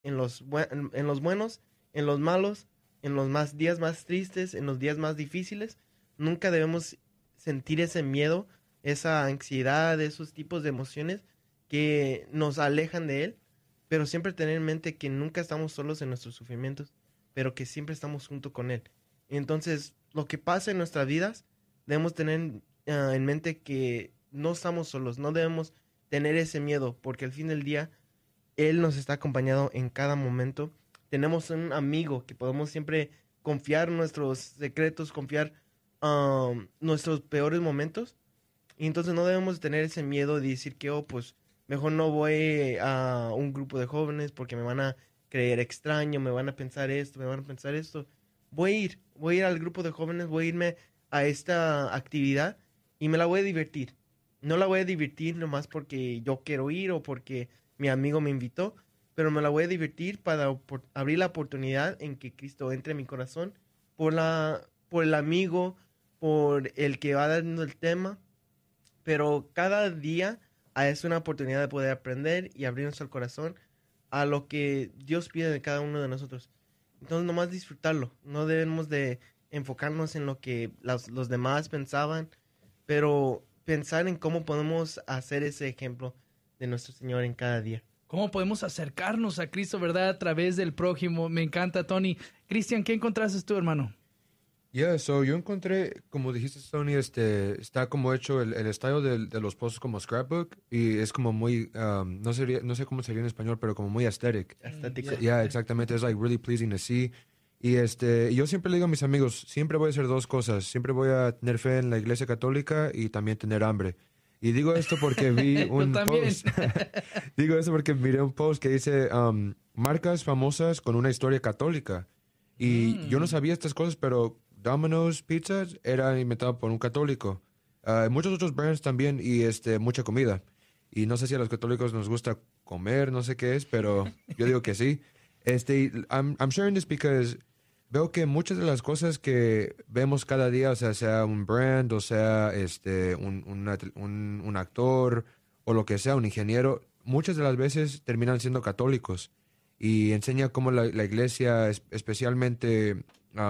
en los buenos, en los malos, en los días más tristes, en los días más difíciles. Nunca debemos sentir ese miedo, esa ansiedad, esos tipos de emociones que nos alejan de Él, pero siempre tener en mente que nunca estamos solos en nuestros sufrimientos, pero que siempre estamos junto con Él. Entonces, lo que pasa en nuestras vidas, debemos tener en mente que no estamos solos, no debemos tener ese miedo, porque al fin del día, Él nos está acompañado en cada momento. Tenemos un amigo que podemos siempre confiar nuestros secretos, confiar nuestros peores momentos. Y entonces no debemos tener ese miedo de decir que, pues, mejor no voy a un grupo de jóvenes porque me van a creer extraño, me van a pensar esto, me van a pensar esto. Voy a ir al grupo de jóvenes, voy a irme a esta actividad y me la voy a divertir. No la voy a divertir nomás porque yo quiero ir o porque mi amigo me invitó, pero me la voy a divertir para abrir la oportunidad en que Cristo entre en mi corazón por el amigo, por el que va dando el tema. Pero cada día es una oportunidad de poder aprender y abrir nuestro corazón a lo que Dios pide de cada uno de nosotros. Entonces, nomás disfrutarlo. No debemos de enfocarnos en lo que los demás pensaban, pero pensar en cómo podemos hacer ese ejemplo de nuestro Señor en cada día. ¿Cómo podemos acercarnos a Cristo, verdad? A través del prójimo. Me encanta, Tony. Cristian, ¿qué encontraste tú, hermano? Yo encontré, como dijiste, Tony, está como hecho el estilo de los posts como scrapbook y es como muy, no sé cómo sería en español, pero como muy aesthetic. Estético. Exactamente. Es like really pleasing to see. Y yo siempre le digo a mis amigos, siempre voy a hacer dos cosas. Siempre voy a tener fe en la Iglesia Católica y también tener hambre. Y digo esto porque vi un post. Digo esto porque miré un post que dice marcas famosas con una historia católica. Y yo no sabía estas cosas, pero Domino's Pizza era inventado por un católico. Muchos otros brands también y mucha comida. Y no sé si a los católicos nos gusta comer, no sé qué es, pero yo digo que sí. I'm sharing this because veo que muchas de las cosas que vemos cada día, o sea un brand, o sea un actor, o lo que sea, un ingeniero, muchas de las veces terminan siendo católicos. Y enseña cómo la iglesia, especialmente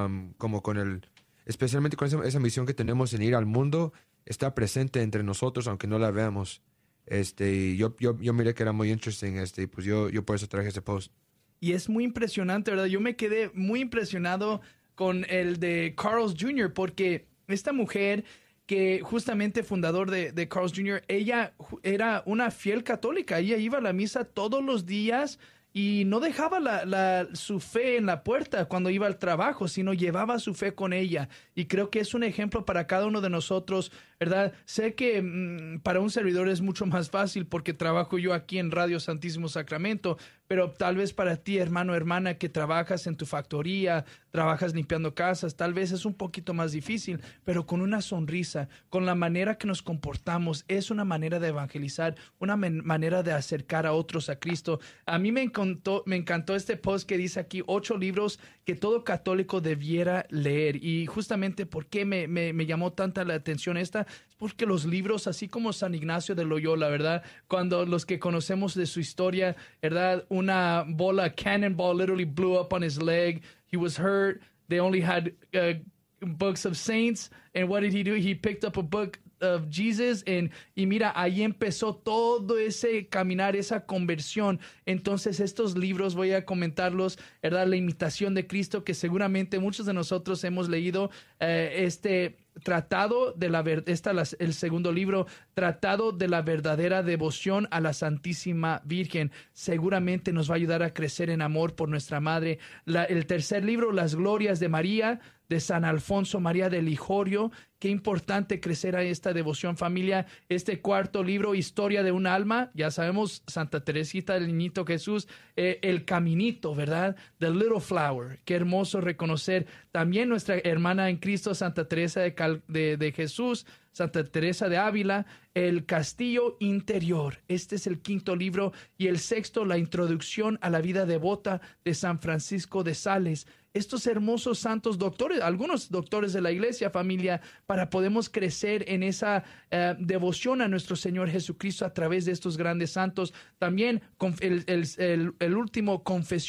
especialmente con esa misión que tenemos en ir al mundo, está presente entre nosotros, aunque no la veamos. Y yo miré que era muy interesting, pues yo por eso traje ese post. Y es muy impresionante, ¿verdad? Yo me quedé muy impresionado con el de Carl's Jr. porque esta mujer que justamente fundador de Carl's Jr., ella era una fiel católica. Ella iba a la misa todos los días y no dejaba su fe en la puerta cuando iba al trabajo, sino llevaba su fe con ella. Y creo que es un ejemplo para cada uno de nosotros, ¿verdad? Sé que para un servidor es mucho más fácil porque trabajo yo aquí en Radio Santísimo Sacramento, pero tal vez para ti, hermano, hermana, que trabajas en tu factoría, trabajas limpiando casas, tal vez es un poquito más difícil, pero con una sonrisa, con la manera que nos comportamos, es una manera de evangelizar, una manera de acercar a otros a Cristo. A mí me encantó este post que dice aquí 8 libros que todo católico debiera leer. Y justamente por qué me llamó tanta la atención esta, es porque los libros, así como San Ignacio de Loyola, ¿verdad? Cuando los que conocemos de su historia, ¿verdad? Una bola, cannonball, literally blew up on his leg. He was hurt. They only had books of saints. And what did he do? He picked up a book of Jesus y mira, ahí empezó todo ese caminar, esa conversión. Entonces estos libros voy a comentarlos, ¿verdad? La imitación de Cristo, que seguramente muchos de nosotros hemos leído, Tratado de el segundo libro, Tratado de la verdadera devoción a la Santísima Virgen. Seguramente nos va a ayudar a crecer en amor por nuestra Madre. El tercer libro, Las Glorias de María, de San Alfonso María de Ligorio. Qué importante crecer a esta devoción, familia. Este cuarto libro, Historia de un alma, ya sabemos, Santa Teresita del Niñito Jesús, El Caminito, ¿verdad? The Little Flower. Qué hermoso reconocer también nuestra hermana en Cristo, Santa Teresa de Jesús, Santa Teresa de Ávila, El Castillo Interior. Este es el quinto libro. Y el sexto, La Introducción a la Vida Devota de San Francisco de Sales. Estos hermosos santos doctores, algunos doctores de la iglesia, familia, para podemos crecer en esa devoción a nuestro Señor Jesucristo a través de estos grandes santos. También el último, Confesión